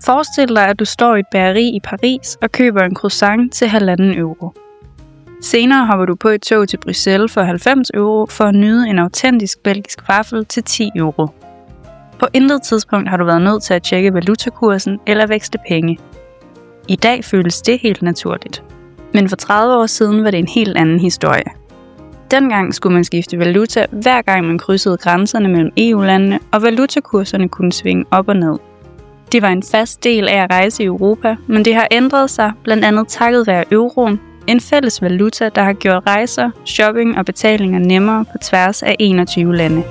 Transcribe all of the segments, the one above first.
Forestil dig, at du står i et bageri i Paris og køber en croissant til 1,5 euro. Senere hopper du på et tog til Bruxelles for 90 euro for at nyde en autentisk belgisk vaffel til 10 euro. På intet tidspunkt har du været nødt til at tjekke valutakursen eller veksle penge. I dag føles det helt naturligt. Men for 30 år siden var det en helt anden historie. Dengang skulle man skifte valuta hver gang man krydsede grænserne mellem EU-landene, og valutakurserne kunne svinge op og ned. Det var en fast del af at rejse i Europa, men det har ændret sig, blandt andet takket være euroen, en fælles valuta, der har gjort rejser, shopping og betalinger nemmere på tværs af 21 lande.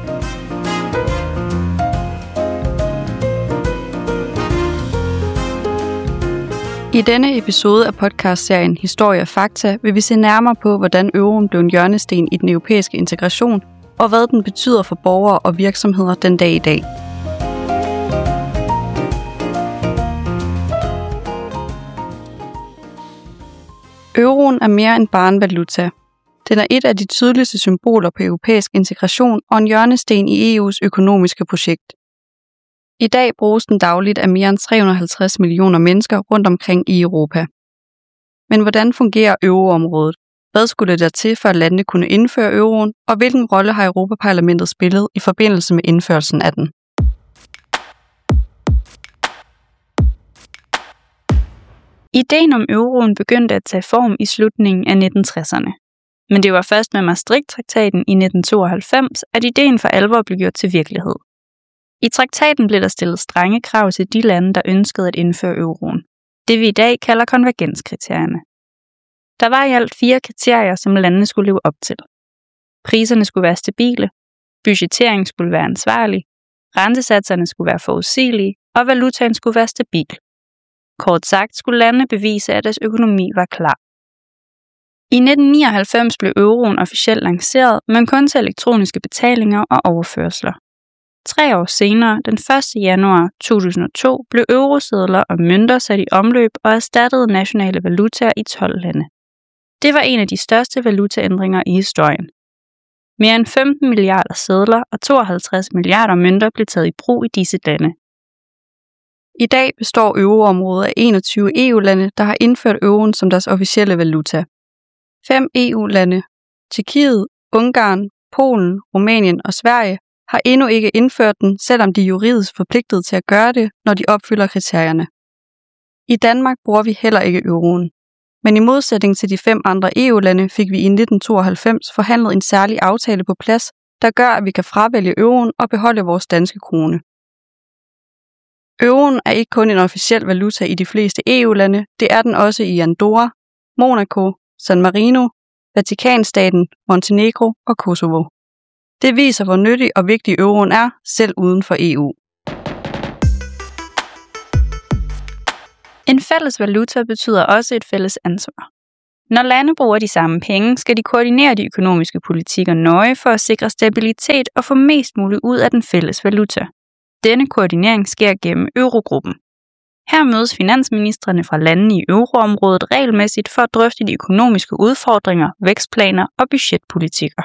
I denne episode af podcastserien Historie og Fakta vil vi se nærmere på, hvordan euroen blev en hjørnesten i den europæiske integration, og hvad den betyder for borgere og virksomheder den dag i dag. Euroen er mere end bare en valuta. Den er et af de tydeligste symboler på europæisk integration og en hjørnesten i EU's økonomiske projekt. I dag bruges den dagligt af mere end 350 millioner mennesker rundt omkring i Europa. Men hvordan fungerer euroområdet? Hvad skulle der til, for at landene kunne indføre euroen, og hvilken rolle har Europa-parlamentet spillet i forbindelse med indførelsen af den? Ideen om euroen begyndte at tage form i slutningen af 1960'erne. Men det var først med Maastricht-traktaten i 1992, at ideen for alvor blev gjort til virkelighed. I traktaten blev der stillet strenge krav til de lande, der ønskede at indføre euroen. Det vi i dag kalder konvergenskriterierne. Der var i alt 4 kriterier, som landene skulle leve op til. Priserne skulle være stabile, budgettering skulle være ansvarlig, rentesatserne skulle være forudsigelige, og valutaen skulle være stabil. Kort sagt skulle landene bevise, at deres økonomi var klar. I 1999 blev euroen officielt lanceret, men kun til elektroniske betalinger og overførsler. 3 år senere, den 1. januar 2002, blev eurosedler og mønter sat i omløb og erstattede nationale valutaer i 12 lande. Det var en af de største valutaændringer i historien. Mere end 15 milliarder sedler og 52 milliarder mønter blev taget i brug i disse lande. I dag består euroområdet af 21 EU-lande, der har indført euroen som deres officielle valuta. 5 EU-lande, Tjekkiet, Ungarn, Polen, Rumænien og Sverige, har endnu ikke indført den, selvom de er juridisk forpligtet til at gøre det, når de opfylder kriterierne. I Danmark bruger vi heller ikke euroen. Men i modsætning til de 5 andre EU-lande fik vi i 1992 forhandlet en særlig aftale på plads, der gør, at vi kan fravælge euroen og beholde vores danske krone. Euroen er ikke kun en officiel valuta i de fleste EU-lande, det er den også i Andorra, Monaco, San Marino, Vatikanstaten, Montenegro og Kosovo. Det viser, hvor nyttig og vigtig euroen er, selv uden for EU. En fælles valuta betyder også et fælles ansvar. Når lande bruger de samme penge, skal de koordinere de økonomiske politikker nøje for at sikre stabilitet og få mest muligt ud af den fælles valuta. Denne koordinering sker gennem Eurogruppen. Her mødes finansministrene fra landene i euroområdet regelmæssigt for at drøfte de økonomiske udfordringer, vækstplaner og budgetpolitikker.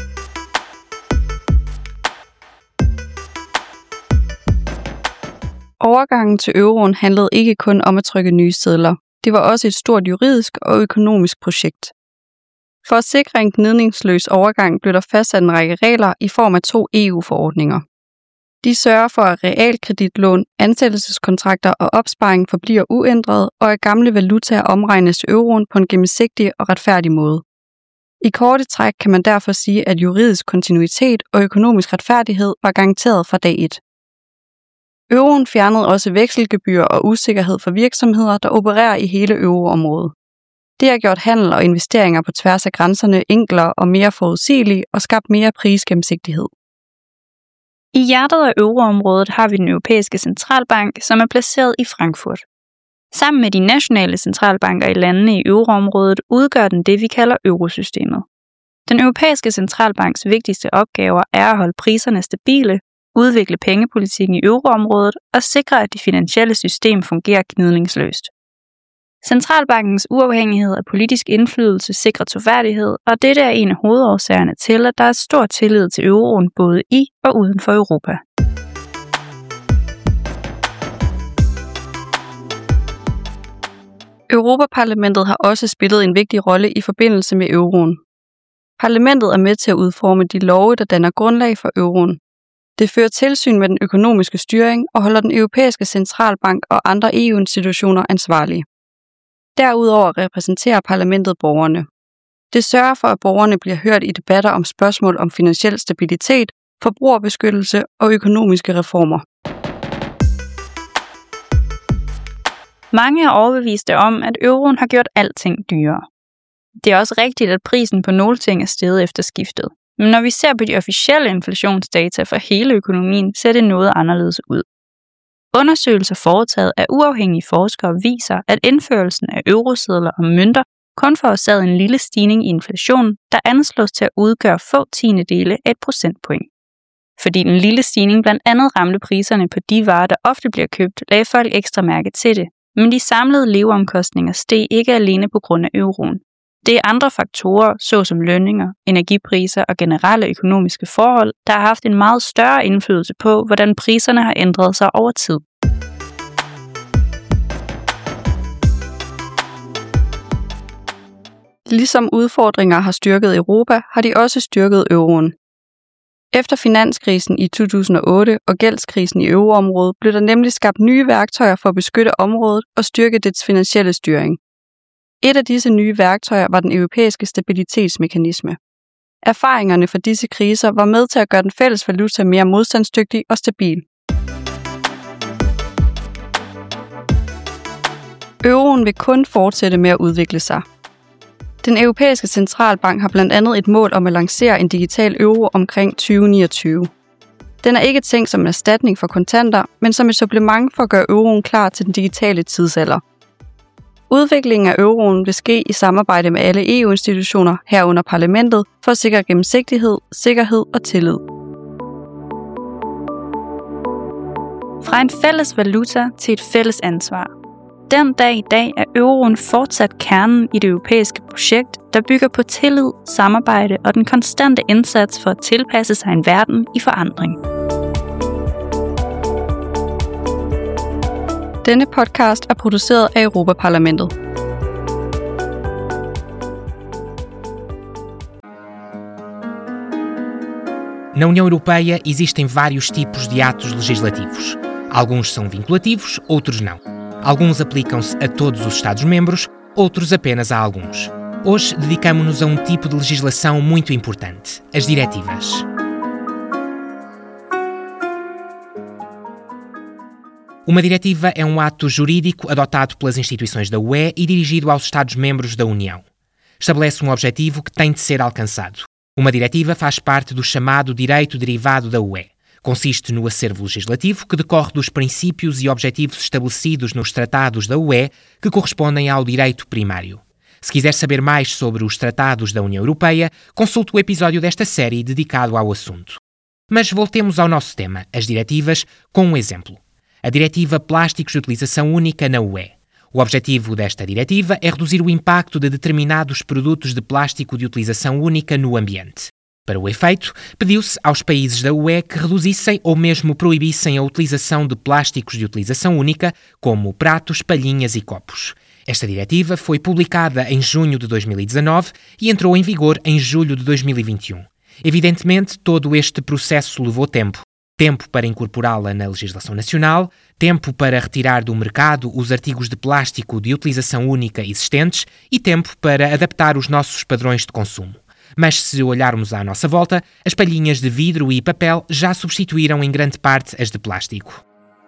Overgangen til euroen handlede ikke kun om at trykke nye sedler. Det var også et stort juridisk og økonomisk projekt. For at sikre en gnidningsløs overgang blev der fastsat en række regler i form af 2 EU-forordninger. De sørger for, at realkreditlån, ansættelseskontrakter og opsparing forbliver uændret, og at gamle valutaer omregnes til euroen på en gennemsigtig og retfærdig måde. I korte træk kan man derfor sige, at juridisk kontinuitet og økonomisk retfærdighed var garanteret fra dag 1. Euroen fjernede også vekselgebyr og usikkerhed for virksomheder, der opererer i hele euroområdet. Det har gjort handel og investeringer på tværs af grænserne enklere og mere forudsigelige og skabt mere prisgennemsigtighed. I hjertet af euroområdet har vi den europæiske centralbank, som er placeret i Frankfurt. Sammen med de nationale centralbanker i landene i euroområdet udgør den det, vi kalder eurosystemet. Den europæiske centralbanks vigtigste opgaver er at holde priserne stabile, udvikle pengepolitikken i euroområdet og sikre, at det finansielle system fungerer gnidningsløst. Centralbankens uafhængighed af politisk indflydelse sikrer troværdighed, og dette er en af hovedårsagerne til, at der er stor tillid til euroen både i og uden for Europa. Europaparlamentet har også spillet en vigtig rolle i forbindelse med euroen. Parlamentet er med til at udforme de love, der danner grundlag for euroen. Det fører tilsyn med den økonomiske styring og holder den europæiske centralbank og andre EU-institutioner ansvarlige. Derudover repræsenterer parlamentet borgerne. Det sørger for, at borgerne bliver hørt i debatter om spørgsmål om finansiel stabilitet, forbrugerbeskyttelse og økonomiske reformer. Mange er overbeviste om, at euroen har gjort alting dyrere. Det er også rigtigt, at prisen på nogle ting er steget efter skiftet. Men når vi ser på de officielle inflationsdata for hele økonomien, ser det noget anderledes ud. Undersøgelser foretaget af uafhængige forskere viser, at indførelsen af eurosedler og mønter kun forårsagede en lille stigning i inflationen, der anslås til at udgøre få tiendedele af et procentpoint. Fordi den lille stigning blandt andet ramte priserne på de varer, der ofte bliver købt, lagde folk ekstra mærke til det. Men de samlede leveomkostninger steg ikke alene på grund af euroen. Det er andre faktorer, såsom lønninger, energipriser og generelle økonomiske forhold, der har haft en meget større indflydelse på, hvordan priserne har ændret sig over tid. Ligesom udfordringer har styrket Europa, har de også styrket euroen. Efter finanskrisen i 2008 og gældskrisen i euroområdet blev der nemlig skabt nye værktøjer for at beskytte området og styrke dets finansielle styring. Et af disse nye værktøjer var den europæiske stabilitetsmekanisme. Erfaringerne fra disse kriser var med til at gøre den fælles valuta mere modstandsdygtig og stabil. Euroen vil kun fortsætte med at udvikle sig. Den europæiske centralbank har blandt andet et mål om at lancere en digital euro omkring 2029. Den er ikke tænkt som en erstatning for kontanter, men som et supplement for at gøre euroen klar til den digitale tidsalder. Udviklingen af euroen vil ske i samarbejde med alle EU-institutioner herunder parlamentet for at sikre gennemsigtighed, sikkerhed og tillid. Fra en fælles valuta til et fælles ansvar. Den dag i dag er euroen fortsat kernen i det europæiske projekt, der bygger på tillid, samarbejde og den konstante indsats for at tilpasse sig en verden i forandring. Denne podcast er produceret af Europaparlamentet. Na União Europeia existem vários tipos de atos legislativos. Alguns são vinculativos, outros não. Alguns aplicam-se a todos os Estados-membros, outros apenas a alguns. Hoje dedicamo-nos a um tipo de legislação muito importante, as diretivas. Uma diretiva é um ato jurídico adotado pelas instituições da UE e dirigido aos Estados-membros da União. Estabelece um objetivo que tem de ser alcançado. Uma diretiva faz parte do chamado direito derivado da UE. Consiste no acervo legislativo que decorre dos princípios e objetivos estabelecidos nos tratados da UE que correspondem ao direito primário. Se quiser saber mais sobre os tratados da União Europeia, consulte o episódio desta série dedicado ao assunto. Mas voltemos ao nosso tema, as diretivas, com um exemplo. A Diretiva Plásticos de Utilização Única na UE. O objetivo desta diretiva é reduzir o impacto de determinados produtos de plástico de utilização única no ambiente. Para o efeito, pediu-se aos países da UE que reduzissem ou mesmo proibissem a utilização de plásticos de utilização única, como pratos, palhinhas e copos. Esta diretiva foi publicada em junho de 2019 e entrou em vigor em julho de 2021. Evidentemente, todo este processo levou tempo. Tempo para incorporá-la na legislação nacional, tempo para retirar do mercado os artigos de plástico de utilização única existentes e tempo para adaptar os nossos padrões de consumo. Mas se olharmos à nossa volta, as palhinhas de vidro e papel já substituíram em grande parte as de plástico.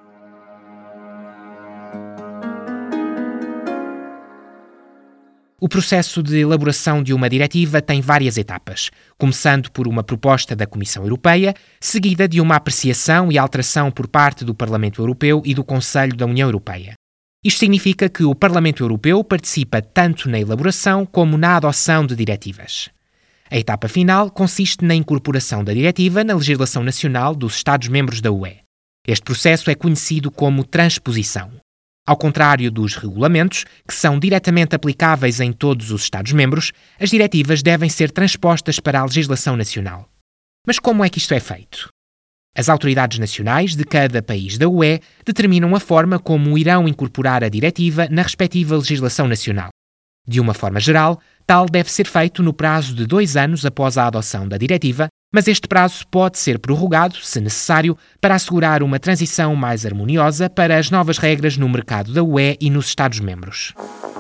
O processo de elaboração de uma diretiva tem várias etapas, começando por uma proposta da Comissão Europeia, seguida de uma apreciação e alteração por parte do Parlamento Europeu e do Conselho da União Europeia. Isto significa que o Parlamento Europeu participa tanto na elaboração como na adoção de diretivas. A etapa final consiste na incorporação da diretiva na legislação nacional dos Estados-membros da UE. Este processo é conhecido como transposição. Ao contrário dos regulamentos, que são diretamente aplicáveis em todos os Estados-membros, as diretivas devem ser transpostas para a legislação nacional. Mas como é que isto é feito? As autoridades nacionais de cada país da UE determinam a forma como irão incorporar a diretiva na respectiva legislação nacional. De uma forma geral, tal deve ser feito no prazo de 2 anos após a adoção da diretiva, mas este prazo pode ser prorrogado, se necessário, para assegurar uma transição mais harmoniosa para as novas regras no mercado da UE e nos Estados-membros.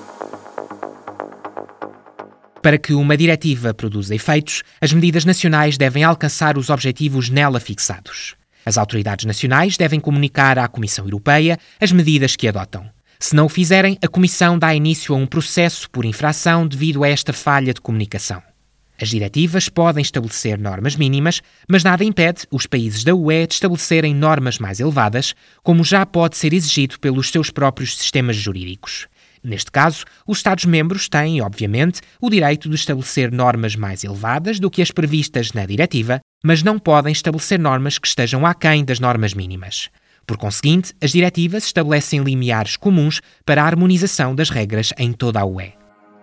Para que uma diretiva produza efeitos, as medidas nacionais devem alcançar os objetivos nela fixados. As autoridades nacionais devem comunicar à Comissão Europeia as medidas que adotam. Se não o fizerem, a Comissão dá início a um processo por infração devido a esta falha de comunicação. As diretivas podem estabelecer normas mínimas, mas nada impede os países da UE de estabelecerem normas mais elevadas, como já pode ser exigido pelos seus próprios sistemas jurídicos. Neste caso, os Estados-membros têm, obviamente, o direito de estabelecer normas mais elevadas do que as previstas na diretiva, mas não podem estabelecer normas que estejam aquém das normas mínimas. Por conseguinte, as diretivas estabelecem limiares comuns para a harmonização das regras em toda a UE.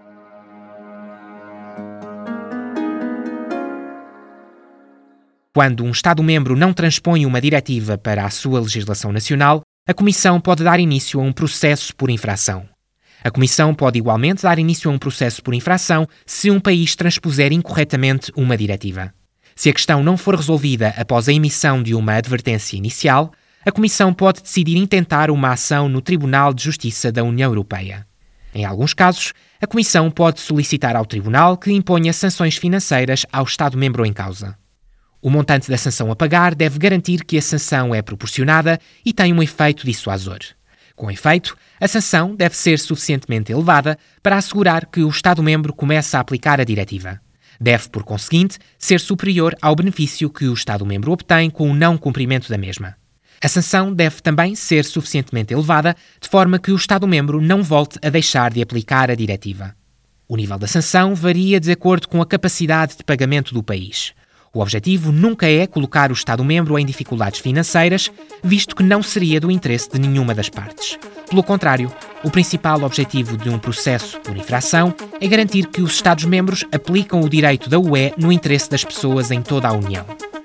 Quando um Estado-membro não transpõe uma diretiva para a sua legislação nacional, a Comissão pode dar início a um processo por infração. A Comissão pode igualmente dar início a um processo por infração se um país transpuser incorretamente uma diretiva. Se a questão não for resolvida após a emissão de uma advertência inicial, a Comissão pode decidir intentar uma ação no Tribunal de Justiça da União Europeia. Em alguns casos, a Comissão pode solicitar ao Tribunal que imponha sanções financeiras ao Estado-membro em causa. O montante da sanção a pagar deve garantir que a sanção é proporcionada e tem um efeito dissuasor. Com efeito, a sanção deve ser suficientemente elevada para assegurar que o Estado-membro comece a aplicar a diretiva. Deve, por conseguinte, ser superior ao benefício que o Estado-membro obtém com o não cumprimento da mesma. A sanção deve também ser suficientemente elevada de forma que o Estado-membro não volte a deixar de aplicar a diretiva. O nível da sanção varia de acordo com a capacidade de pagamento do país. O objetivo nunca é colocar o Estado-membro em dificuldades financeiras, visto que não seria do interesse de nenhuma das partes. Pelo contrário, o principal objetivo de um processo por infração é garantir que os Estados-membros aplicam o direito da UE no interesse das pessoas em toda a União.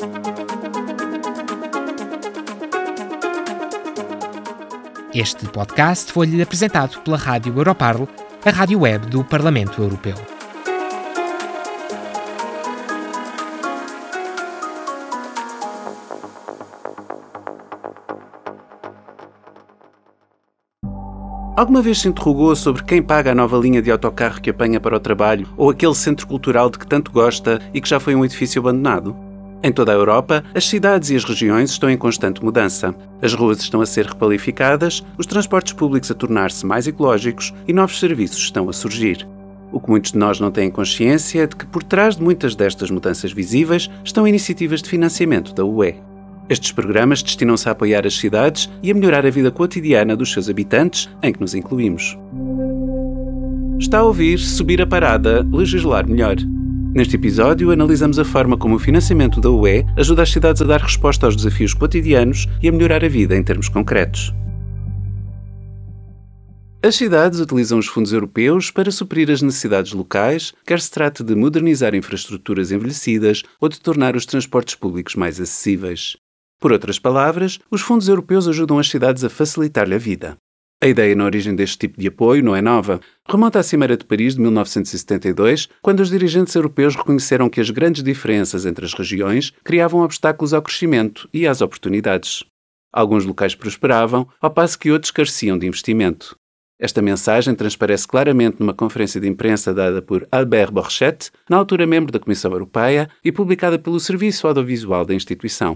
Este podcast foi-lhe apresentado pela Rádio Europarl, a rádio web do Parlamento Europeu. Alguma vez se interrogou sobre quem paga a nova linha de autocarro que apanha para o trabalho ou aquele centro cultural de que tanto gosta e que já foi um edifício abandonado? Em toda a Europa, as cidades e as regiões estão em constante mudança. As ruas estão a ser requalificadas, os transportes públicos a tornar-se mais ecológicos e novos serviços estão a surgir. O que muitos de nós não têm consciência é de que por trás de muitas destas mudanças visíveis estão iniciativas de financiamento da UE. Estes programas destinam-se a apoiar as cidades e a melhorar a vida cotidiana dos seus habitantes, em que nos incluímos. Está a ouvir Subir a Parada, Legislar Melhor. Neste episódio, analisamos a forma como o financiamento da UE ajuda as cidades a dar resposta aos desafios cotidianos e a melhorar a vida em termos concretos. As cidades utilizam os fundos europeus para suprir as necessidades locais, quer se trate de modernizar infraestruturas envelhecidas ou de tornar os transportes públicos mais acessíveis. Por outras palavras, os fundos europeus ajudam as cidades a facilitar-lhe a vida. A ideia na origem deste tipo de apoio não é nova. Remonta à Cimeira de Paris de 1972, quando os dirigentes europeus reconheceram que as grandes diferenças entre as regiões criavam obstáculos ao crescimento e às oportunidades. Alguns locais prosperavam, ao passo que outros careciam de investimento. Esta mensagem transparece claramente numa conferência de imprensa dada por Albert Borchert, na altura membro da Comissão Europeia, e publicada pelo Serviço Audiovisual da instituição.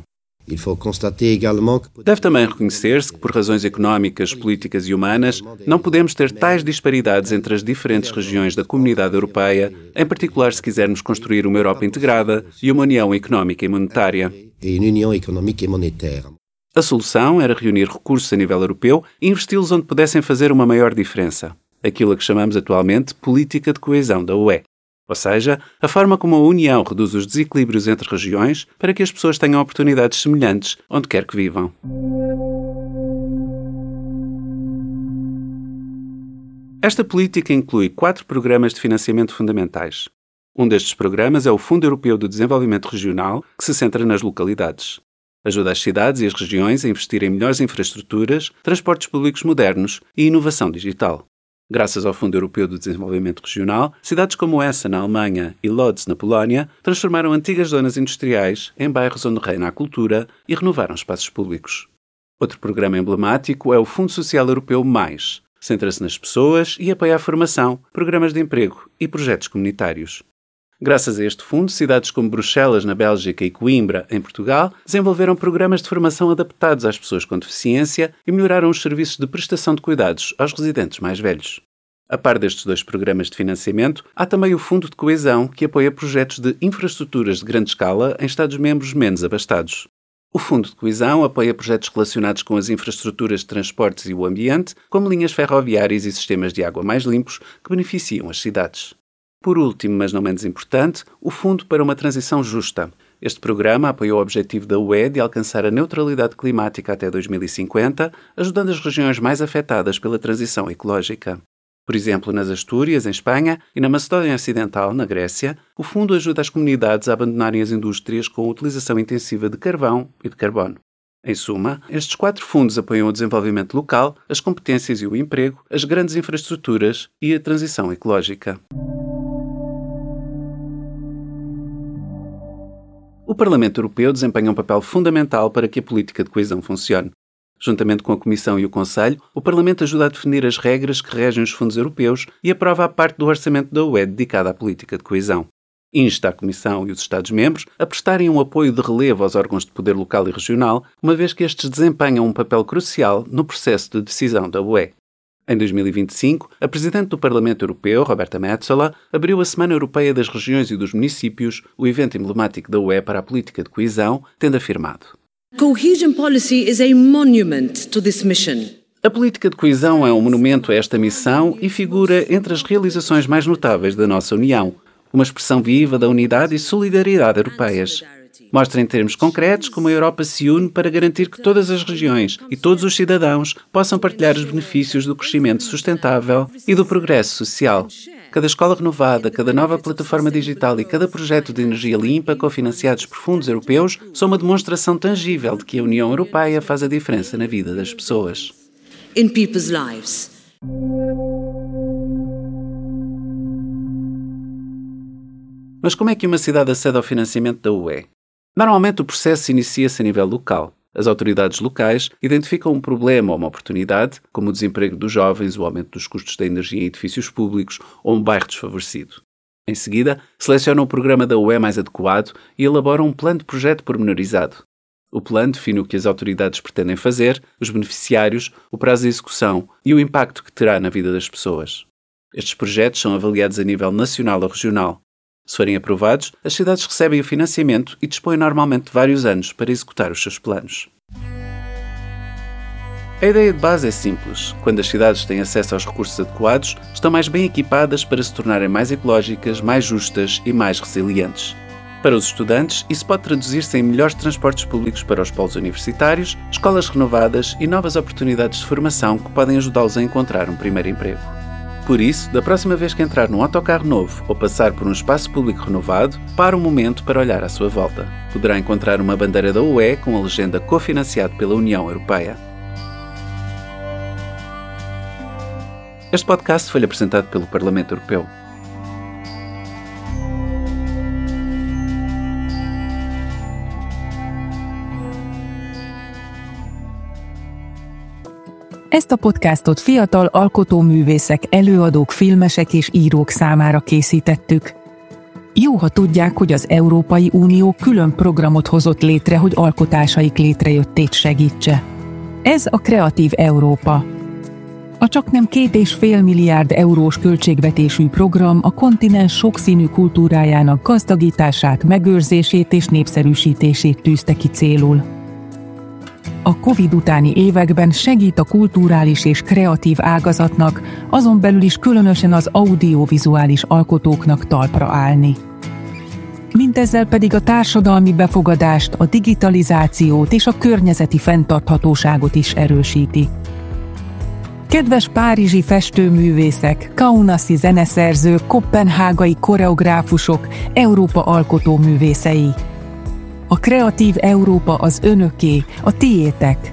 Deve também reconhecer-se que, por razões económicas, políticas e humanas, não podemos ter tais disparidades entre as diferentes regiões da Comunidade Europeia, em particular se quisermos construir uma Europa integrada e uma União Económica e Monetária. A solução era reunir recursos a nível europeu e investi-los onde pudessem fazer uma maior diferença. Aquilo a que chamamos atualmente política de coesão da UE. Ou seja, a forma como a União reduz os desequilíbrios entre regiões para que as pessoas tenham oportunidades semelhantes onde quer que vivam. Esta política inclui 4 programas de financiamento fundamentais. Um destes programas é o Fundo Europeu de Desenvolvimento Regional, que se centra nas localidades. Ajuda as cidades e as regiões a investir em melhores infraestruturas, transportes públicos modernos e inovação digital. Graças ao Fundo Europeu de Desenvolvimento Regional, cidades como essa na Alemanha e Lodz na Polónia transformaram antigas zonas industriais em bairros onde reina a cultura e renovaram espaços públicos. Outro programa emblemático é o Fundo Social Europeu Mais. Centra-se nas pessoas e apoia a formação, programas de emprego e projetos comunitários. Graças a este fundo, cidades como Bruxelas, na Bélgica, e Coimbra, em Portugal, desenvolveram programas de formação adaptados às pessoas com deficiência e melhoraram os serviços de prestação de cuidados aos residentes mais velhos. A par destes dois programas de financiamento, há também o Fundo de Coesão, que apoia projetos de infraestruturas de grande escala em Estados-membros menos abastados. O Fundo de Coesão apoia projetos relacionados com as infraestruturas de transportes e o ambiente, como linhas ferroviárias e sistemas de água mais limpos, que beneficiam as cidades. Por último, mas não menos importante, o Fundo para uma Transição Justa. Este programa apoiou o objetivo da UE de alcançar a neutralidade climática até 2050, ajudando as regiões mais afetadas pela transição ecológica. Por exemplo, nas Astúrias, em Espanha, e na Macedónia Ocidental, na Grécia, o fundo ajuda as comunidades a abandonarem as indústrias com a utilização intensiva de carvão e de carbono. Em suma, estes 4 fundos apoiam o desenvolvimento local, as competências e o emprego, as grandes infraestruturas e a transição ecológica. O Parlamento Europeu desempenha um papel fundamental para que a política de coesão funcione. Juntamente com a Comissão e o Conselho, o Parlamento ajuda a definir as regras que regem os fundos europeus e aprova a parte do orçamento da UE dedicada à política de coesão. Insta a Comissão e os Estados-membros a prestarem um apoio de relevo aos órgãos de poder local e regional, uma vez que estes desempenham um papel crucial no processo de decisão da UE. Em 2025, a Presidente do Parlamento Europeu, Roberta Metsola, abriu a Semana Europeia das Regiões e dos Municípios, o evento emblemático da UE para a política de coesão, tendo afirmado: Cohesion policy is a monument to this mission. A política de coesão é um monumento a esta missão e figura entre as realizações mais notáveis da nossa União, uma expressão viva da unidade e solidariedade europeias. Mostra em termos concretos como a Europa se une para garantir que todas as regiões e todos os cidadãos possam partilhar os benefícios do crescimento sustentável e do progresso social. Cada escola renovada, cada nova plataforma digital e cada projeto de energia limpa cofinanciados por fundos europeus são uma demonstração tangível de que a União Europeia faz a diferença na vida das pessoas. In people's lives. Mas como é que uma cidade acede ao financiamento da UE? Normalmente o processo inicia-se a nível local. As autoridades locais identificam um problema ou uma oportunidade, como o desemprego dos jovens, o aumento dos custos da energia em edifícios públicos ou um bairro desfavorecido. Em seguida, selecionam o programa da UE mais adequado e elaboram um plano de projeto pormenorizado. O plano define o que as autoridades pretendem fazer, os beneficiários, o prazo de execução e o impacto que terá na vida das pessoas. Estes projetos são avaliados a nível nacional ou regional. Se forem aprovados, as cidades recebem o financiamento e dispõem normalmente de vários anos para executar os seus planos. A ideia de base é simples. Quando as cidades têm acesso aos recursos adequados, estão mais bem equipadas para se tornarem mais ecológicas, mais justas e mais resilientes. Para os estudantes, isso pode traduzir-se em melhores transportes públicos para os polos universitários, escolas renovadas e novas oportunidades de formação que podem ajudá-los a encontrar um primeiro emprego. Por isso, da próxima vez que entrar num autocarro novo ou passar por um espaço público renovado, pare um momento para olhar à sua volta. Poderá encontrar uma bandeira da UE com a legenda cofinanciado pela União Europeia. Este podcast foi apresentado pelo Parlamento Europeu. Ezt a podcastot fiatal alkotóművészek, előadók, filmesek és írók számára készítettük. Jó, ha tudják, hogy az Európai Unió külön programot hozott létre, hogy alkotásaik létrejöttét segítse. Ez a Kreatív Európa. A csaknem 2,5 milliárd eurós költségvetésű program a kontinens sokszínű kultúrájának gazdagítását, megőrzését és népszerűsítését tűzte ki célul. A Covid utáni években segít a kulturális és kreatív ágazatnak, azon belül is különösen az audiovizuális alkotóknak talpra állni. Mindezzel pedig a társadalmi befogadást, a digitalizációt és a környezeti fenntarthatóságot is erősíti. Kedves párizsi festőművészek, kaunasi zeneszerzők, koppenhágai koreográfusok, Európa alkotóművészei! A kreatív Európa az önöké, a tiétek.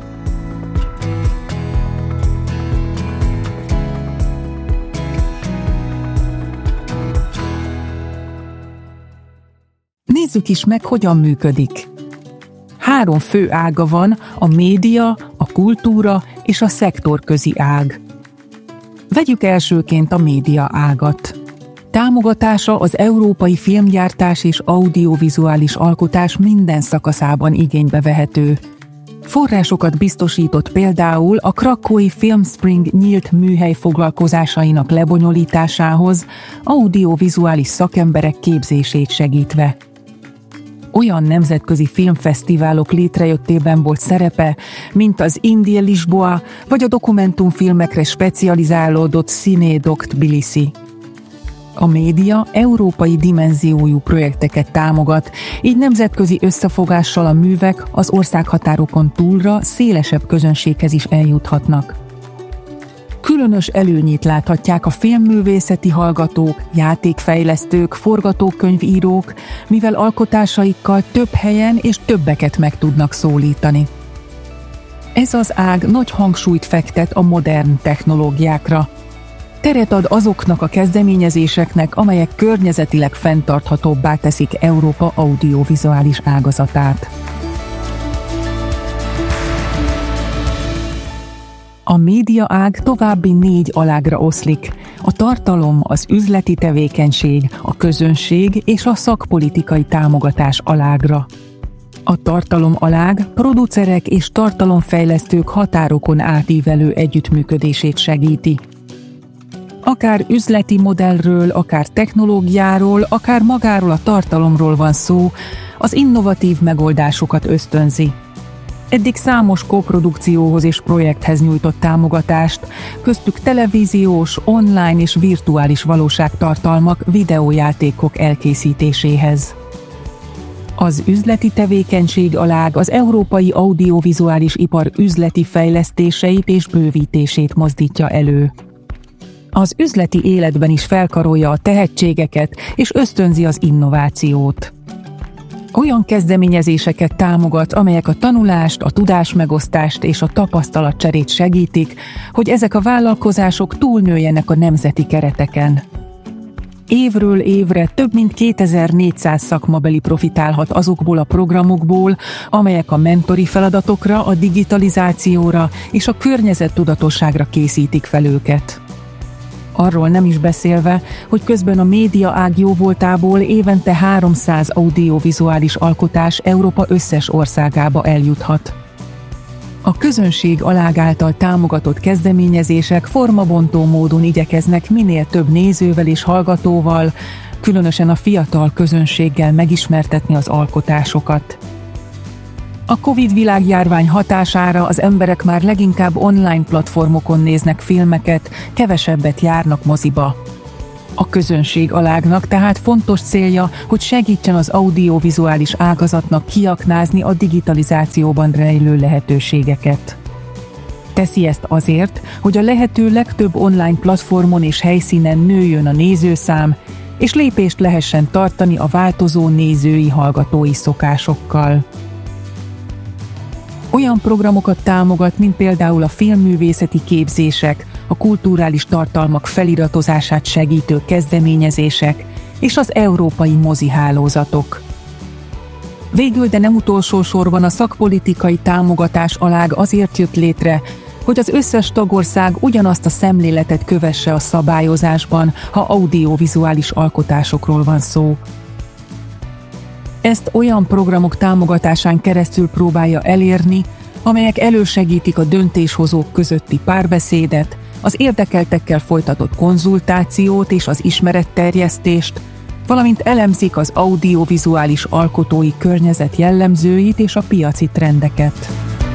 Nézzük is meg, hogyan működik. 3 fő ága van, a média, a kultúra és a szektorközi ág. Vegyük elsőként a média ágat. Támogatása az európai filmgyártás és audiovizuális alkotás minden szakaszában igénybe vehető. Forrásokat biztosított például a krakói Filmspring nyílt műhely foglalkozásainak lebonyolításához, audiovizuális szakemberek képzését segítve. Olyan nemzetközi filmfesztiválok létrejöttében volt szerepe, mint az Indie Lisboa vagy a dokumentumfilmekre specializálódott Cinedoc Tbilisi. A média európai dimenziójú projekteket támogat, így nemzetközi összefogással a művek az országhatárokon túlra szélesebb közönséghez is eljuthatnak. Különös előnyét láthatják a filmművészeti hallgatók, játékfejlesztők, forgatókönyvírók, mivel alkotásaikkal több helyen és többeket meg tudnak szólítani. Ez az ág nagy hangsúlyt fektet a modern technológiákra. Teret ad azoknak a kezdeményezéseknek, amelyek környezetileg fenntarthatóbbá teszik Európa audiovizuális ágazatát. A média ág további 4 alágra oszlik. A tartalom, az üzleti tevékenység, a közönség és a szakpolitikai támogatás alágra. A tartalom alág producerek és tartalomfejlesztők határokon átívelő együttműködését segíti. Akár üzleti modellről, akár technológiáról, akár magáról a tartalomról van szó, az innovatív megoldásokat ösztönzi. Eddig számos koprodukcióhoz és projekthez nyújtott támogatást, köztük televíziós, online és virtuális valóságtartalmak, videójátékok elkészítéséhez. Az üzleti tevékenység alág az európai audiovizuális ipar üzleti fejlesztéseit és bővítését mozdítja elő. Az üzleti életben is felkarolja a tehetségeket és ösztönzi az innovációt. Olyan kezdeményezéseket támogat, amelyek a tanulást, a tudásmegosztást és a tapasztalatcserét segítik, hogy ezek a vállalkozások túlnőjenek a nemzeti kereteken. Évről évre több mint 2400 szakmabeli profitálhat azokból a programokból, amelyek a mentori feladatokra, a digitalizációra és a környezettudatosságra készítik fel őket. Arról nem is beszélve, hogy közben a média ág jóvoltából évente 300 audiovizuális alkotás Európa összes országába eljuthat. A közönség alág által támogatott kezdeményezések formabontó módon igyekeznek minél több nézővel és hallgatóval, különösen a fiatal közönséggel megismertetni az alkotásokat. A Covid világjárvány hatására az emberek már leginkább online platformokon néznek filmeket, kevesebbet járnak moziba. A közönség alágnak tehát fontos célja, hogy segítsen az audiovizuális ágazatnak kiaknázni a digitalizációban rejlő lehetőségeket. Teszi ezt azért, hogy a lehető legtöbb online platformon és helyszínen nőjön a nézőszám, és lépést lehessen tartani a változó nézői-hallgatói szokásokkal. Olyan programokat támogat, mint például a filmművészeti képzések, a kulturális tartalmak feliratozását segítő kezdeményezések és az európai mozihálózatok. Végül, de nem utolsó sorban a szakpolitikai támogatás alág azért jött létre, hogy az összes tagország ugyanazt a szemléletet kövesse a szabályozásban, ha audiovizuális alkotásokról van szó. Ezt olyan programok támogatásán keresztül próbálja elérni, amelyek elősegítik a döntéshozók közötti párbeszédet, az érdekeltekkel folytatott konzultációt és az ismeretterjesztést, valamint elemzik az audiovizuális alkotói környezet jellemzőit és a piaci trendeket.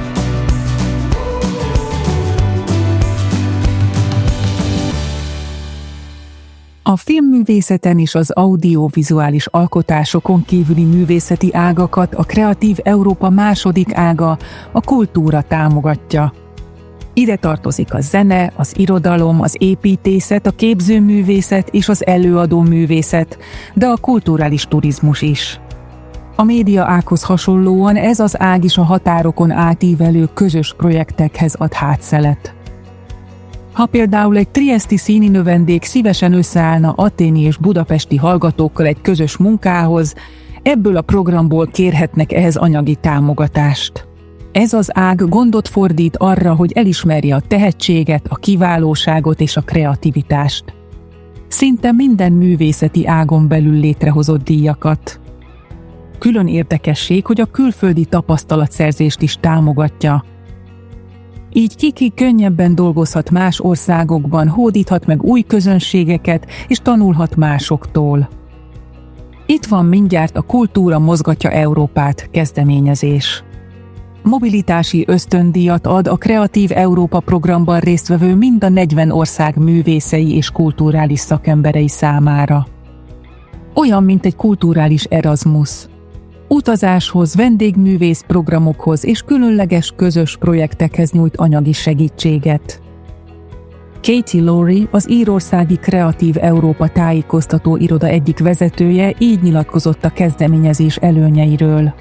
A filmművészeten és az audiovizuális alkotásokon kívüli művészeti ágakat a Kreatív Európa második ága, a kultúra támogatja. Ide tartozik a zene, az irodalom, az építészet, a képzőművészet és az előadó művészet, de a kulturális turizmus is. A média ághoz hasonlóan ez az ág is a határokon átívelő közös projektekhez ad hátszelet. Ha például egy trieszti színi növendék szívesen összeállna athéni és budapesti hallgatókkal egy közös munkához, ebből a programból kérhetnek ehhez anyagi támogatást. Ez az ág gondot fordít arra, hogy elismerje a tehetséget, a kiválóságot és a kreativitást. Szinte minden művészeti ágon belül létrehozott díjakat. Külön érdekesség, hogy a külföldi tapasztalatszerzést is támogatja. Így ki könnyebben dolgozhat más országokban, hódíthat meg új közönségeket és tanulhat másoktól. Itt van mindjárt a Kultúra mozgatja Európát kezdeményezés. Mobilitási ösztöndíjat ad a Kreatív Európa programban résztvevő mind a 40 ország művészei és kulturális szakemberei számára. Olyan, mint egy kulturális Erasmus. Utazáshoz, vendégművész programokhoz és különleges közös projektekhez nyújt anyagi segítséget. Katie Lowry, az írországi Kreatív Európa tájékoztató iroda egyik vezetője így nyilatkozott a kezdeményezés előnyeiről.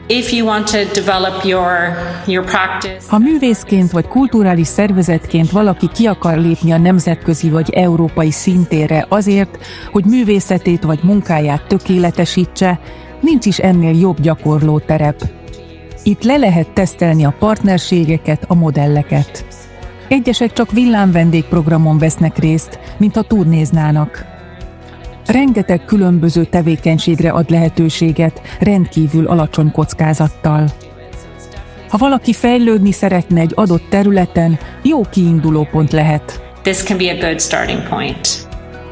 Ha művészként vagy kulturális szervezetként valaki ki akar lépni a nemzetközi vagy európai szintérre azért, hogy művészetét vagy munkáját tökéletesítse, nincs is ennél jobb gyakorlóterep. Itt le lehet tesztelni a partnerségeket, a modelleket. Egyesek csak villámvendégprogramon vesznek részt, mintha turnéznának. Rengeteg különböző tevékenységre ad lehetőséget, rendkívül alacsony kockázattal. Ha valaki fejlődni szeretne egy adott területen, jó kiindulópont lehet. This can be a good starting point.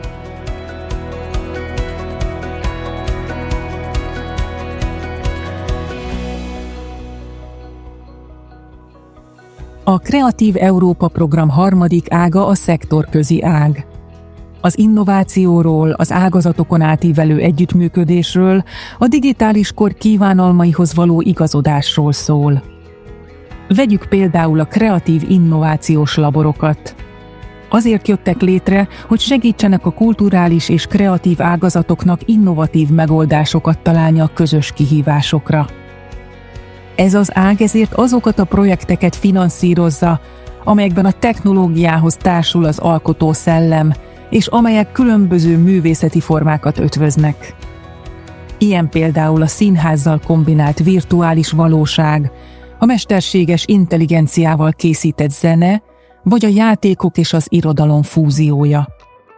A Kreatív Európa program harmadik ága a szektorközi ág. Az innovációról, az ágazatokon átívelő együttműködésről, a digitális kor kívánalmaihoz való igazodásról szól. Vegyük például a kreatív innovációs laborokat. Azért jöttek létre, hogy segítsenek a kulturális és kreatív ágazatoknak innovatív megoldásokat találni a közös kihívásokra. Ez az ág ezért azokat a projekteket finanszírozza, amelyekben a technológiához társul az alkotó szellem, és amelyek különböző művészeti formákat ötvöznek. Ilyen például a színházzal kombinált virtuális valóság, a mesterséges intelligenciával készített zene, vagy a játékok és az irodalom fúziója.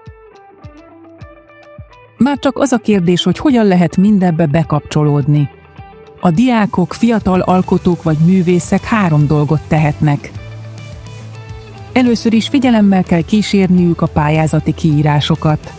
Már csak az a kérdés, hogy hogyan lehet mindebbe bekapcsolódni. A diákok, fiatal alkotók vagy művészek 3 dolgot tehetnek. Először is figyelemmel kell kísérniük a pályázati kiírásokat.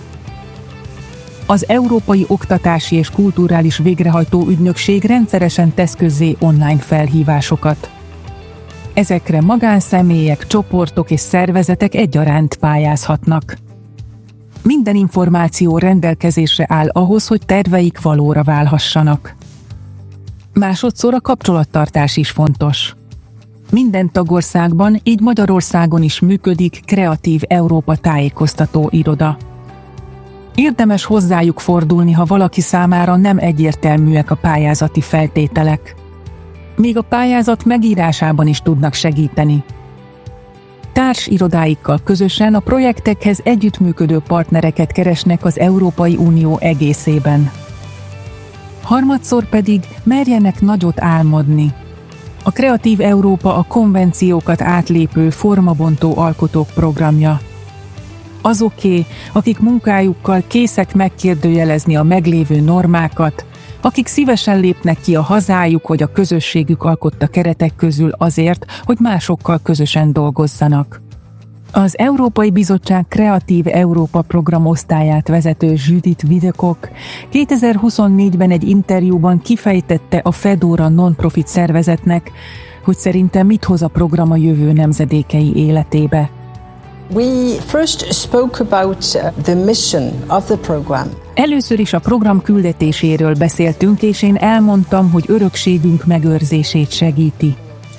Az Európai Oktatási és Kulturális Végrehajtó Ügynökség rendszeresen tesz közzé online felhívásokat. Ezekre magánszemélyek, csoportok és szervezetek egyaránt pályázhatnak. Minden információ rendelkezésre áll ahhoz, hogy terveik valóra válhassanak. Másodszor a kapcsolattartás is fontos. Minden tagországban, így Magyarországon is működik Kreatív Európa tájékoztató iroda. Érdemes hozzájuk fordulni, ha valaki számára nem egyértelműek a pályázati feltételek. Még a pályázat megírásában is tudnak segíteni. Társirodáikkal közösen a projektekhez együttműködő partnereket keresnek az Európai Unió egészében. Harmadszor pedig merjenek nagyot álmodni. A Kreatív Európa a konvenciókat átlépő formabontó alkotók programja. Azoké, akik munkájukkal készek megkérdőjelezni a meglévő normákat, akik szívesen lépnek ki a hazájuk vagy a közösségük alkotta keretek közül azért, hogy másokkal közösen dolgozzanak. Az Európai Bizottság Kreatív Európa program osztályát vezető Judith Videkok 2024-ben egy interjúban kifejtette a Fedora non-profit szervezetnek, hogy szerinte mit hoz a program a jövő nemzedékei életébe. We first spoke about the mission of the program. Először is a program küldetéséről beszéltünk, és én elmondtam, hogy örökségünk megőrzését segíti.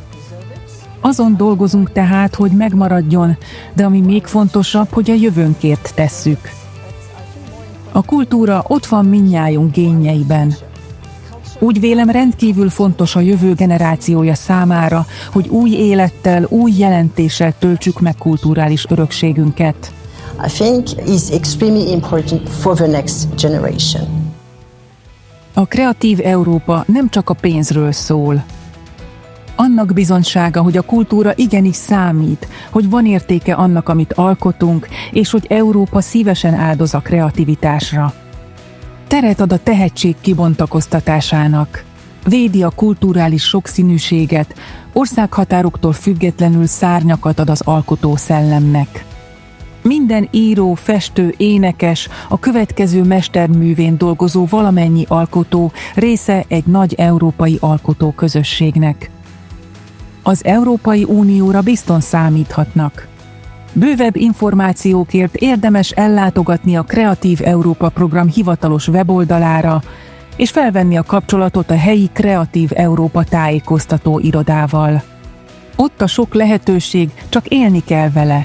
Azon dolgozunk tehát, hogy megmaradjon, de ami még fontosabb, hogy a jövőnkért tesszük. A kultúra ott van mindnyájunk génjeiben. Úgy vélem, rendkívül fontos a jövő generációja számára, hogy új élettel, új jelentéssel töltsük meg kulturális örökségünket. I think is extremely important for the next generation. A kreatív Európa nem csak a pénzről szól. Annak bizonysága, hogy a kultúra igenis számít, hogy van értéke annak, amit alkotunk, és hogy Európa szívesen áldoz a kreativitásra. Teret ad a tehetség kibontakoztatásának, védi a kulturális sokszínűséget, országhatároktól függetlenül szárnyakat ad az alkotó szellemnek. Minden író, festő, énekes, a következő mesterművén dolgozó valamennyi alkotó része egy nagy európai alkotóközösségnek. Az Európai Unióra bizton számíthatnak. Bővebb információkért érdemes ellátogatni a Kreatív Európa program hivatalos weboldalára, és felvenni a kapcsolatot a helyi Kreatív Európa tájékoztató irodával. Ott a sok lehetőség, csak élni kell vele.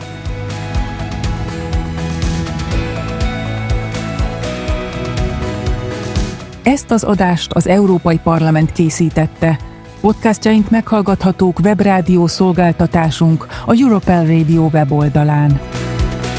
Ezt az adást az Európai Parlament készítette. Podcastjaink meghallgathatók webrádió szolgáltatásunk, a Europel Radio weboldalán.